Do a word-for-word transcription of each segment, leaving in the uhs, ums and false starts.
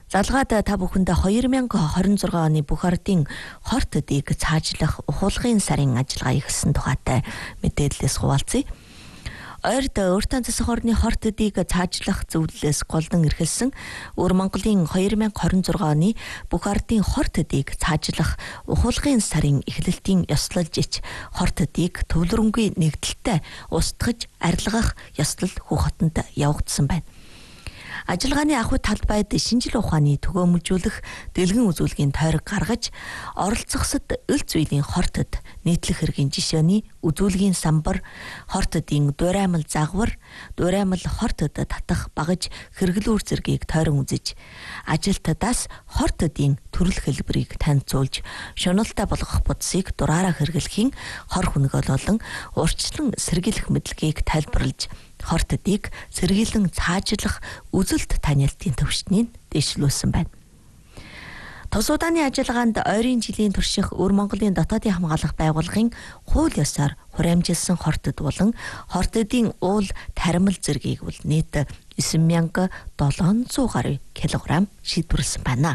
Залгаад та бүхэндээ хоёр мянга хорин зургаан оны бүх ардын хорт төдийг цаашлах ухуулгын сарын ажиллагаа ихсэн тухайтай мэдээлэлээс хуваалцъя. Ойрд Урьдчилан засаг орны хорт төдийг цаашлах зөвлөлөөс голдон эрхэлсэн Өвөр Монголын хоёр мянга хорин зургаан оны бүх ардын хорт төдийг цаашлах ухуулгын сарын эхлэлтийн ёслолж ич хорт төдийг төвлөрөнгүй нэгдэлтэй устгаж арилгах ёслол Хүүхотонд явагдсан байна. Ажиллагааны ахуй талбайд шинжил ухааны төгөөмөлжүүлэх дэлгэн үзүүлгийн тойрог гаргаж оролцохсод өлц үеийн хортод нийтлэх хэргийн жишээний үзүүлгийн самбар, хортодын дуураймал загвар, дуураймал хортод татах багаж хэрэглүүр зэргийг тойрон үзэж, ажилтдаас хортодын төрөл хэлбэрийг танилцуулж, шуналтай болгох будсыг дураараа хэрэглэхийн хор хүнэгэл болон урьдчилан сэргийлэх мэдлэгийг тайлбарлаж, хортодыг сэргийлэн цаажилах үзэлт танилтын төвшнийг дэвшлүүлсэн байна. Тус удааны ажиллагаанд ойрын жилийн турших Өвөр Монголын дотоодын хамгаалах байгууллагын хууль ёсоор хураамжилсан хортод болон хортодын уул таримал зэргийг бол нийт девять мянга долоонзуй гаруй килограмм шийдвэрлсэн байна.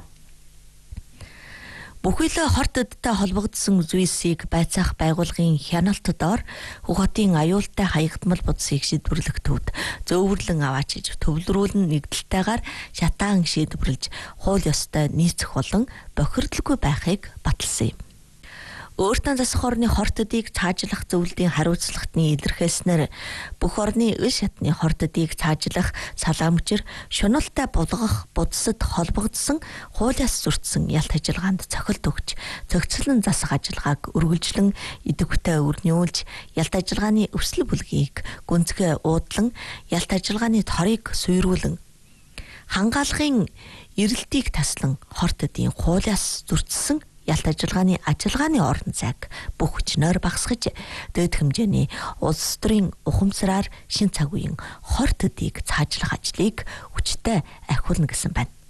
Бүхэл хортодтой холбогдсон зүйсийг байцаах байгууллагын хяналт доор Хүүхотын аюултай хаягдмал будсыг шийдвэрлэх төвд зөөврлөн аваачиж төвлөрүүлэн нэгдэлтэйгээр шатаан шийдвэрлэж хууль ёстой нийцэх болон бохирдлгүй байхыг баталсан юм. Өөртөө засах орны хортодыг цаажилах зөвлөдийн хариуцлагатны илэрхийлснээр бүх орны ил шатны хортодыг цаажилах салаамжир шуналтай булгах будсад холбогдсон хуулиас зөрчсөн ялт ажиллагаанд цохилт өгч цогцлон засах ажиллагааг үргэлжлэн идэвхтэй өрнүүлж ялт ажиллагааны өсөл бүлгийг гүнзгий уудлан ялт ажиллагааны торыг суйруулан хангаалгын эрэлтийг таслан хортодын хуулиас зөрчсөн ялт ажиллагааны ажиллагааны орон зайг бүх хүчнээр багасгаж дэд хэмжээний улс төрийн ухамсараар шин цаг үеийн хорт төдийг цаажилах ажлыг хүчтэй ахиулна гэсэн байна.